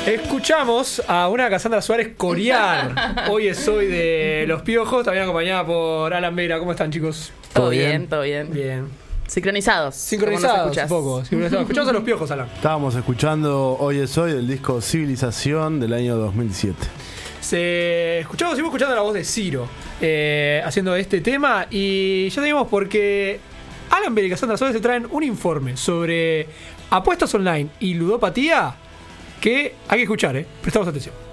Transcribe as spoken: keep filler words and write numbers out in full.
Escuchamos a una Cassandra Suárez corear. Hoy es hoy de Los Piojos, también acompañada por Alan Vera. ¿Cómo están, chicos? Todo bien, todo bien. Bien. Sincronizados. Sincronizados un poco. Sincronizados. Escuchamos a Los Piojos, Alan. Estábamos escuchando Hoy es hoy del disco Civilización del año dos mil siete. Se escuchamos, seguimos escuchando la voz de Ciro eh, haciendo este tema. Y ya tenemos porque Alan Vera y Cassandra Suárez se traen un informe sobre apuestas online y ludopatía que hay que escuchar, ¿eh? Prestamos atención.